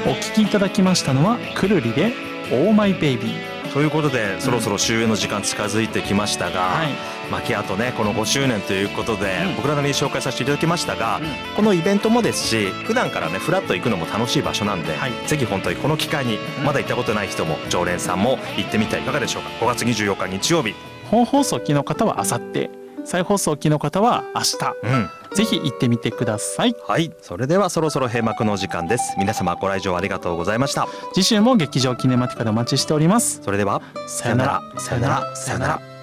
お聴きいただきましたのはくるりでオーマイベイビーということでそろそろ終演の時間近づいてきましたが、マキアートねこの5周年ということで、僕らなりに紹介させていただきましたが、このイベントもですし普段からねフラッと行くのも楽しい場所なんで、ぜひ本当にこの機会にまだ行ったことない人も常連さんも行ってみてはいかがでしょうか。5月24日日曜日、 本放送期の方はあさって、再放送期の方は明日、ぜひ行ってみてください。 はい、それではそろそろ閉幕のお時間です。皆様ご来場ありがとうございました。 次週も劇場キネマティカでお待ちしております。 それではさよなら、さよなら、さよなら。